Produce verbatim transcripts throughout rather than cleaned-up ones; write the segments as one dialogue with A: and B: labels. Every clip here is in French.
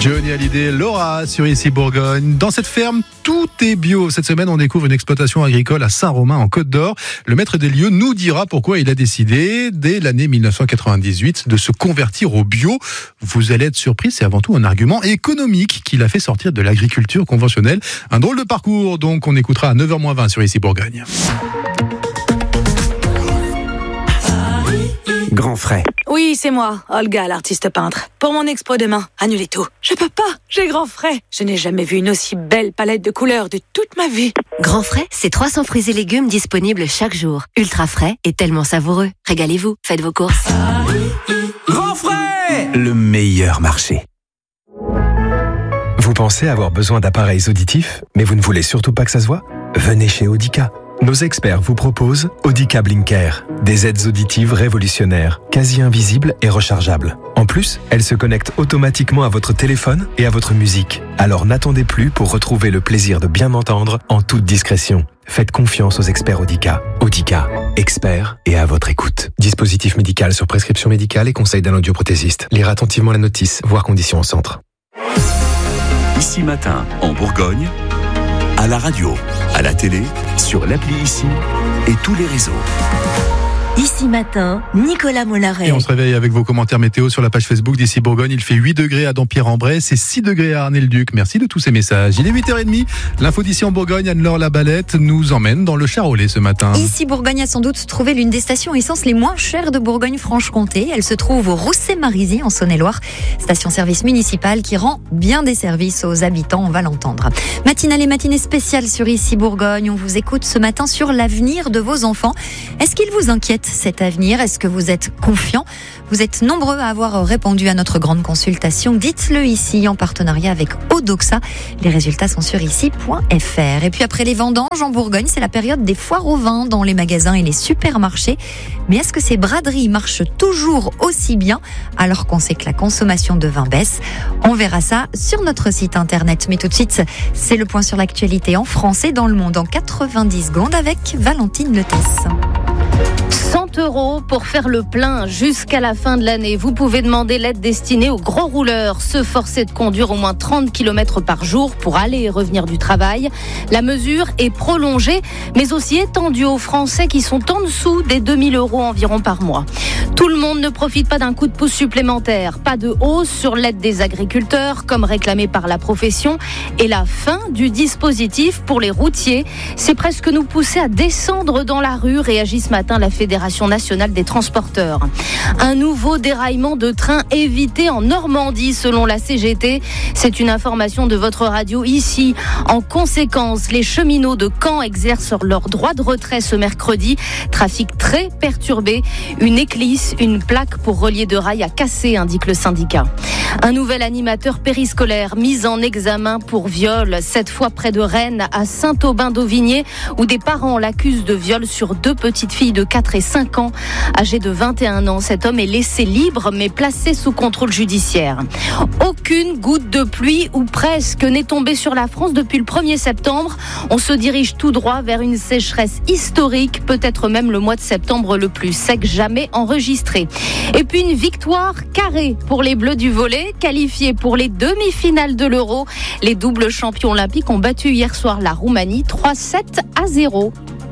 A: Johnny Hallyday, Laura sur Ici Bourgogne. Dans cette ferme, tout est bio. Cette semaine, on découvre une exploitation agricole à Saint-Romain en Côte d'Or. Le maître des lieux nous dira pourquoi il a décidé, dès l'année dix-neuf cent quatre-vingt-dix-huit, de se convertir au bio. Vous allez être surpris, c'est avant tout un argument économique qui l'a fait sortir de l'agriculture conventionnelle. Un drôle de parcours, donc on écoutera à neuf heures moins vingt sur Ici Bourgogne.
B: Grand frais.
C: Oui, c'est moi, Olga, l'artiste peintre. Pour mon expo demain, annulez tout. Je peux pas, j'ai grand frais. Je n'ai jamais vu une aussi belle palette de couleurs de toute ma vie.
D: Grand frais, c'est trois cents fruits et légumes disponibles chaque jour. Ultra frais et tellement savoureux. Régalez-vous, faites vos courses.
B: Grand frais, le meilleur marché. Vous pensez avoir besoin d'appareils auditifs, mais vous ne voulez surtout pas que ça se voit ? Venez chez Audica. Nos experts vous proposent Audica Blinker, des aides auditives révolutionnaires, quasi invisibles et rechargeables. En plus, elles se connectent automatiquement à votre téléphone et à votre musique. Alors n'attendez plus pour retrouver le plaisir de bien entendre en toute discrétion. Faites confiance aux experts Audica. Audica, experts et à votre écoute. Dispositif médical sur prescription médicale et conseil d'un audioprothésiste. Lire attentivement la notice, voir conditions au centre.
E: Ici Matin, en Bourgogne, à la radio, à la télé, sur l'appli Ici et tous les réseaux.
D: Ici Matin, Nicolas Mollaret.
A: Et on se réveille avec vos commentaires météo sur la page Facebook d'Ici Bourgogne. Il fait huit degrés à Dampierre-en-Bresse et six degrés à Arnay-le-Duc. Merci de tous ces messages. Il est huit heures trente. L'info d'ici en Bourgogne, Anne-Laure Labalette nous emmène dans le Charolais ce matin.
F: Ici Bourgogne a sans doute trouvé l'une des stations essence les moins chères de Bourgogne-Franche-Comté. Elle se trouve au Rousset-Marisy en Saône-et-Loire. Station-service municipale qui rend bien des services aux habitants, on va l'entendre. Matinale et matinée spéciale sur Ici Bourgogne. On vous écoute ce matin sur l'avenir de vos enfants. Est-ce qu'il vous inquiète cet avenir? Est-ce que vous êtes confiant? Vous êtes nombreux à avoir répondu à notre grande consultation. Dites-le ici en partenariat avec Odoxa. Les résultats sont sur ici point f r. Et puis après les vendanges en Bourgogne, c'est la période des foires au vin dans les magasins et les supermarchés. Mais est-ce que ces braderies marchent toujours aussi bien alors qu'on sait que la consommation de vin baisse? On verra ça sur notre site internet. Mais tout de suite, c'est le point sur l'actualité en France et dans le monde en quatre-vingt-dix secondes avec Valentine Letesse.
G: cent euros pour faire le plein jusqu'à la fin de l'année. Vous pouvez demander l'aide destinée aux gros rouleurs, ceux forcés de conduire au moins trente kilomètres par jour pour aller et revenir du travail. La mesure est prolongée, mais aussi étendue aux Français qui sont en dessous des deux mille euros environ par mois. Tout le monde ne profite pas d'un coup de pouce supplémentaire. Pas de hausse sur l'aide des agriculteurs, comme réclamé par la profession, et la fin du dispositif pour les routiers. C'est presque nous pousser à descendre dans la rue, réagit ce matin la Fédération nationale des transporteurs. Un nouveau déraillement de train évité en Normandie selon la C G T. C'est une information de votre radio ici. En conséquence, les cheminots de Caen exercent leur droit de retrait ce mercredi. Trafic très perturbé. Une éclisse, une plaque pour relier de rail a cassé, indique le syndicat. Un nouvel animateur périscolaire mis en examen pour viol, cette fois près de Rennes, à Saint-Aubin-d'Auvigné, où des parents l'accusent de viol sur deux petites filles de quatre et cinq ans. Âgé de vingt et un ans, cet homme est laissé libre mais placé sous contrôle judiciaire. Aucune goutte de pluie, ou presque, n'est tombée sur la France depuis le premier septembre. On se dirige tout droit vers une sécheresse historique, peut-être même le mois de septembre le plus sec jamais enregistré. Et puis une victoire carrée pour les Bleus du volley, qualifiés pour les demi-finales de l'Euro. Les doubles champions olympiques ont battu hier soir la Roumanie trois sept à zéro.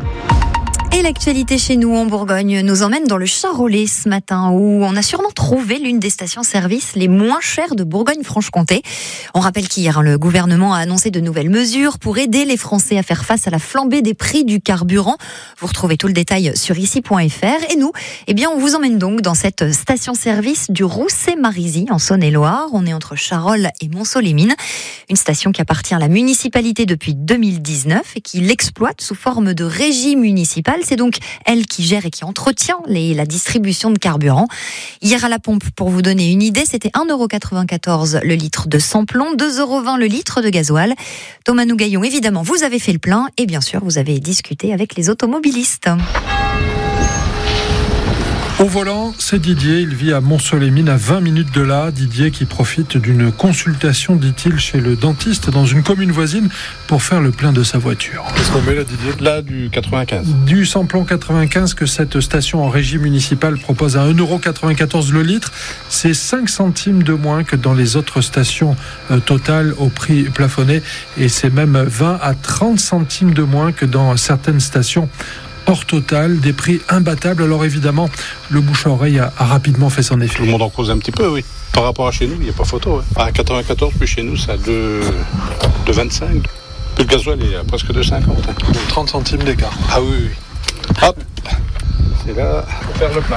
F: Et l'actualité chez nous en Bourgogne nous emmène dans le Charolais ce matin où on a sûrement trouvé l'une des stations-service les moins chères de Bourgogne-Franche-Comté. On rappelle qu'hier, le gouvernement a annoncé de nouvelles mesures pour aider les Français à faire face à la flambée des prix du carburant. Vous retrouvez tout le détail sur ici point f r. Et nous, eh bien, on vous emmène donc dans cette station-service du Rousset-Marisy en Saône-et-Loire. On est entre Charolles et Montceau-les-Mines. Une station qui appartient à la municipalité depuis deux mille dix-neuf et qui l'exploite sous forme de régie municipale. C'est donc elle qui gère et qui entretient les, la distribution de carburant. Hier à la pompe, pour vous donner une idée, c'était un euro quatre-vingt-quatorze le litre de sans-plomb, deux euros vingt le litre de gasoil. Thomas Nougaillon, évidemment, vous avez fait le plein et bien sûr, vous avez discuté avec les automobilistes.
H: Au volant, c'est Didier, il vit à Mont-Soleil-Mines, à vingt minutes de là. Didier qui profite d'une consultation, dit-il, chez le dentiste dans une commune voisine pour faire le plein de sa voiture.
I: Qu'est-ce qu'on met là, Didier ? Là, du quatre-vingt-quinze.
H: Du samplon quatre-vingt-quinze que cette station en régie municipale propose à un euro quatre-vingt-quatorze le litre. C'est cinq centimes de moins que dans les autres stations euh, Total au prix plafonné. Et c'est même vingt à trente centimes de moins que dans certaines stations hors Total, des prix imbattables. Alors évidemment, le bouche à oreille a, a rapidement fait son effet.
I: Tout le monde en cause un petit peu, oui. Par rapport à chez nous, il n'y a pas photo. Ouais. À quatre-vingt-quatorze, puis chez nous, c'est à deux vingt-cinq. Puis le gasoil est à presque deux cinquante. Hein.
H: trente centimes d'écart.
I: Ah oui, oui. Hop, c'est là, pour faire le plein.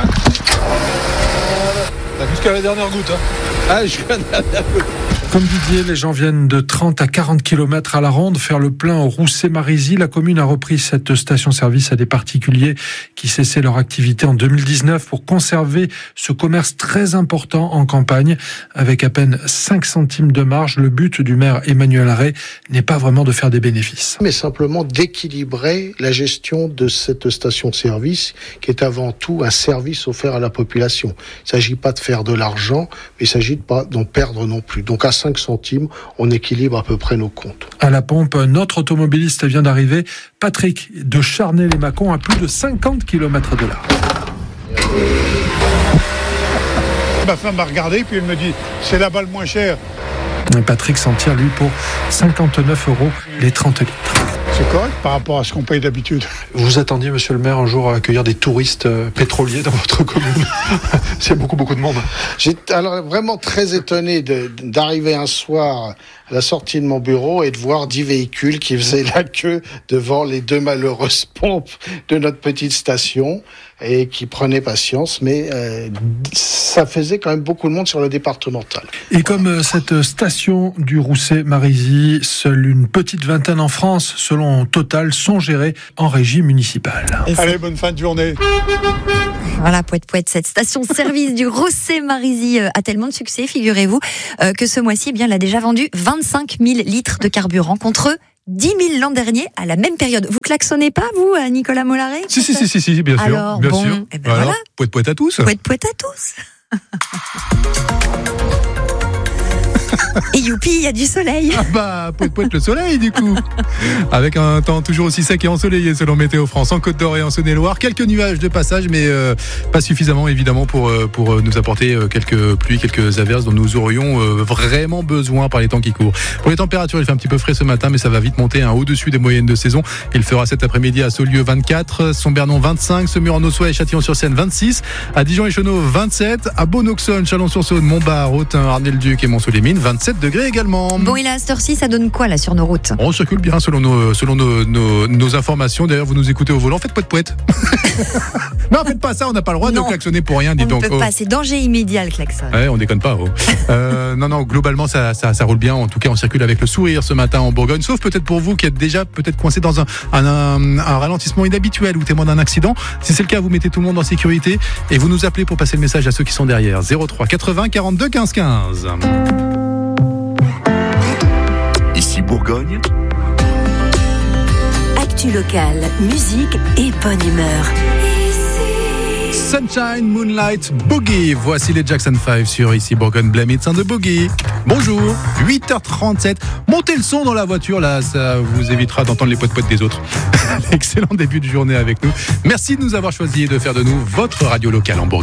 H: T'as jusqu'à la dernière goutte, hein.
I: Ah, jusqu'à la dernière goutte.
H: Comme Didier, les gens viennent de trente à quarante kilomètres à la ronde faire le plein au Roussé-Marisy. La commune a repris cette station-service à des particuliers qui cessaient leur activité en deux mille dix-neuf pour conserver ce commerce très important en campagne. Avec à peine cinq centimes de marge, le but du maire Emmanuel Arret n'est pas vraiment de faire des bénéfices.
J: Mais simplement d'équilibrer la gestion de cette station-service qui est avant tout un service offert à la population. Il ne s'agit pas de faire de l'argent, mais il ne s'agit de pas d'en perdre non plus. Donc à cinq centimes, on équilibre à peu près nos comptes.
H: À la pompe, un autre automobiliste vient d'arriver, Patrick de Charnay-les-Mâcons, à plus de cinquante kilomètres de là.
K: Ma femme m'a regardé, puis elle me dit, c'est là-bas le moins cher.
H: Patrick s'en tire, lui, pour cinquante-neuf euros les trente litres.
K: C'est correct par rapport à ce qu'on paye d'habitude.
H: Vous attendiez, monsieur le maire, un jour à accueillir des touristes pétroliers dans votre commune. C'est beaucoup, beaucoup de monde.
J: J'étais alors vraiment très étonné de, d'arriver un soir à la sortie de mon bureau et de voir dix véhicules qui faisaient la queue devant les deux malheureuses pompes de notre petite station et qui prenaient patience, mais euh, ça faisait quand même beaucoup de monde sur le départemental.
H: Et comme cette station du Roussé-Marisy, seule une petite vingtaine en France, selon Total, sont gérées en régie municipale.
K: Allez, bonne fin de journée.
F: Voilà, poète poète, cette station-service du Roussé-Marisy a tellement de succès, figurez-vous, euh, que ce mois-ci, eh bien, elle a déjà vendu vingt-cinq mille litres de carburant contre dix mille l'an dernier à la même période. Vous klaxonnez pas, vous, Nicolas Mollaret ?
A: Si, si, si, si, si, bien sûr.
F: Alors,
A: bien
F: bon,
A: sûr.
F: Eh ben voilà.
A: Poète poète à tous.
F: Poète poète à tous. Et youpi, il y a du soleil.
A: Ah bah, poète poète le soleil du coup. Avec un temps toujours aussi sec et ensoleillé selon Météo France en Côte d'Or et en Saône-et-Loire. Quelques nuages de passage, mais euh, pas suffisamment évidemment pour, euh, pour nous apporter euh, quelques pluies, quelques averses dont nous aurions euh, vraiment besoin par les temps qui courent. Pour les températures, il fait un petit peu frais ce matin, mais ça va vite monter hein, au-dessus des moyennes de saison. Il fera cet après-midi à Saulieu vingt-quatre, Sombernon vingt-cinq, Semur en Ossois et Châtillon-sur-Seine vingt-six, à Dijon et Chenaux vingt-sept, à Beaune-Auxonne, Chalon-sur-Saône, Montbard, Autun, Arnay-le-Duc et Mont-Soleil-Mines vingt-sept degrés également.
F: Bon, et là, à cette heure-ci, ça donne quoi là sur nos routes ?
A: On circule bien selon nos, selon nos, nos, nos informations. D'ailleurs, vous nous écoutez au volant, faites poète poète. Non, faites pas ça, on n'a pas le droit non. de klaxonner pour rien. Dis
F: on
A: donc.
F: ne peut
A: oh.
F: pas, c'est danger immédiat le klaxon.
A: Ouais, on déconne pas. Oh. euh, non, non, globalement, ça, ça, ça roule bien. En tout cas, on circule avec le sourire ce matin en Bourgogne. Sauf peut-être pour vous qui êtes déjà peut-être coincé dans un, un, un, un ralentissement inhabituel ou témoin d'un accident. Si c'est le cas, vous mettez tout le monde en sécurité et vous nous appelez pour passer le message à ceux qui sont derrière. zéro trois quatre-vingts quarante-deux quinze quinze.
E: Ici Bourgogne.
D: Actu locale, musique et bonne humeur.
A: Sunshine, Moonlight, Boogie. Voici les Jackson five sur Ici Bourgogne, Blame It's on the Boogie. Bonjour, huit heures trente-sept. Montez le son dans la voiture, là, ça vous évitera d'entendre les poètes-poètes des autres. Excellent début de journée avec nous. Merci de nous avoir choisi et de faire de nous votre radio locale en Bourgogne.